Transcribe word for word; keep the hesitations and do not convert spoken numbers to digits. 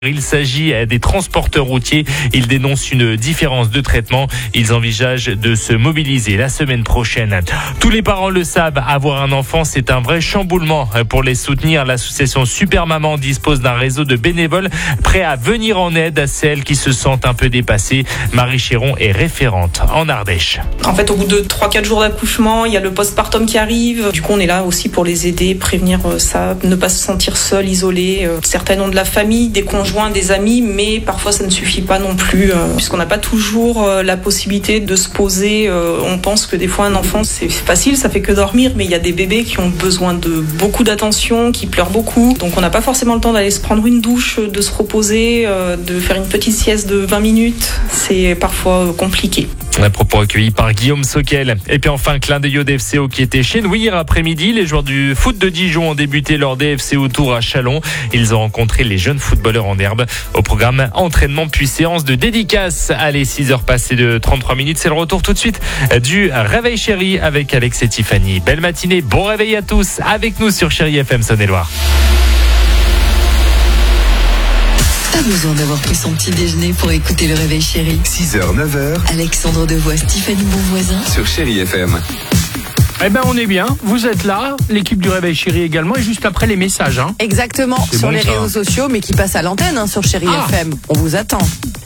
Il s'agit des transporteurs routiers. Ils dénoncent une différence de traitement. Ils envisagent de se mobiliser la semaine prochaine. Tous les parents le savent, avoir un enfant, c'est un vrai chamboulement. Pour les soutenir, l'association Super Maman dispose d'un réseau de bénévoles prêts à venir en aide à celles qui se sentent un peu dépassées. Marie Chéron est référente en Ardèche. En fait, au bout de trois quatre jours d'accouchement, il y a le postpartum qui arrive. Du coup, on est là aussi pour les aider, prévenir ça, ne pas se sentir seul, isolé. Certaines ont de la famille, des conjoints, des amis, mais parfois ça ne suffit pas non plus, euh, puisqu'on n'a pas toujours euh, la possibilité de se poser. Euh, on pense que des fois un enfant c'est facile, ça fait que dormir, mais il y a des bébés qui ont besoin de beaucoup d'attention, qui pleurent beaucoup, donc on n'a pas forcément le temps d'aller se prendre une douche, de se reposer, euh, de faire une petite sieste de vingt minutes. C'est parfois euh, compliqué. Un propos accueilli par Guillaume Soquel. Et puis enfin, clin d'œil au D F C O qui était chez nous hier après-midi. Les joueurs du foot de Dijon ont débuté leur D F C O Tour à Châlons. Ils ont rencontré les jeunes footballeurs en herbe. Au programme, entraînement puis séance de dédicace. Allez, six heures passées de trente-trois minutes. C'est le retour tout de suite du Réveil Chéri avec Alex et Tiffany. Belle matinée, bon réveil à tous avec nous sur Chéri F M Saône-et-Loire. Pas besoin d'avoir pris son petit déjeuner pour écouter le Réveil Chéri. six heures, neuf heures. Alexandre Devois, Stéphanie Bonvoisin. Sur Chéri F M. Eh ben on est bien, vous êtes là, l'équipe du Réveil Chéri également, et juste après les messages. Hein. Exactement, C'est sur bon, les ça. réseaux sociaux, mais qui passent à l'antenne hein, sur Chéri Ah. F M. On vous attend.